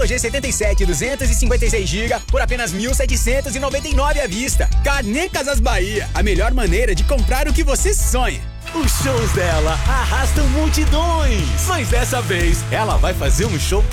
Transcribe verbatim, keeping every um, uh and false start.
Moto G setenta e sete, duzentos e cinquenta e seis gigas por apenas mil setecentos e noventa e nove à vista. Carnê Casas Bahia, a melhor maneira de comprar o que você sonha. Os shows dela arrastam multidões, mas dessa vez ela vai fazer um show